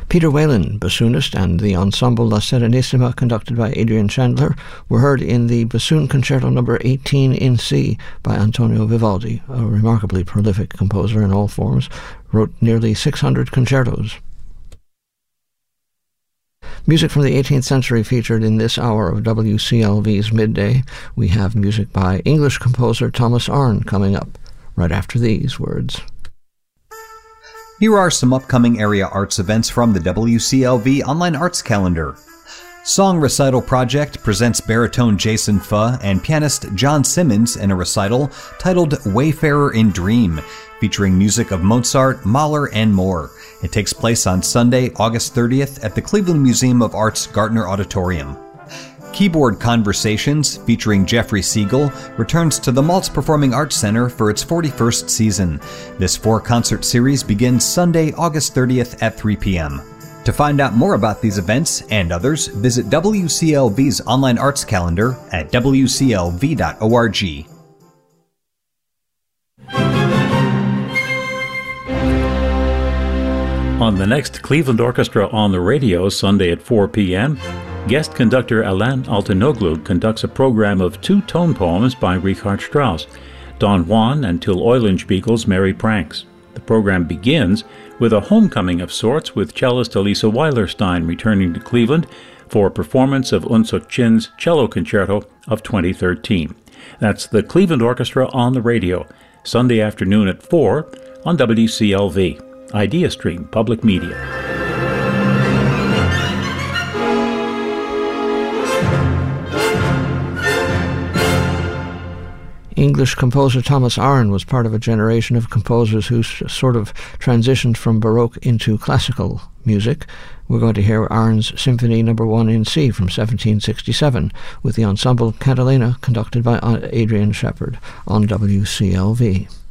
Peter Whalen, bassoonist, and the Ensemble La Serenissima, conducted by Adrian Chandler, were heard in the Bassoon Concerto No. 18 in C by Antonio Vivaldi, a remarkably prolific composer in all forms, wrote nearly 600 concertos. Music from the 18th century featured in this hour of WCLV's Midday. We have music by English composer Thomas Arne coming up right after these words. Here are some upcoming area arts events from the WCLV Online Arts Calendar. Song Recital Project presents baritone Jason Fuh and pianist John Simmons in a recital titled Wayfarer in Dream, featuring music of Mozart, Mahler, and more. It takes place on Sunday, August 30th at the Cleveland Museum of Art's Gartner Auditorium. Keyboard Conversations, featuring Jeffrey Siegel, returns to the Maltz Performing Arts Center for its 41st season. This 4-concert series begins Sunday, August 30th at 3 p.m. To find out more about these events and others, visit WCLV's online arts calendar at wclv.org. On the next Cleveland Orchestra on the Radio, Sunday at 4 p.m., guest conductor Alain Altinoglu conducts a program of 2 tone poems by Richard Strauss, Don Juan and Till Eulenspiegel's Merry Pranks. The program begins with a homecoming of sorts, with cellist Elisa Weilerstein returning to Cleveland for a performance of Un Suk Chin's Cello Concerto of 2013. That's the Cleveland Orchestra on the Radio, Sunday afternoon at 4 on WCLV. Idea Stream Public Media. English composer Thomas Arne was part of a generation of composers who sort of transitioned from Baroque into classical music. We're going to hear Arne's Symphony No. 1 in C from 1767 with the Ensemble Cantilena conducted by Adrian Shepherd on WCLV.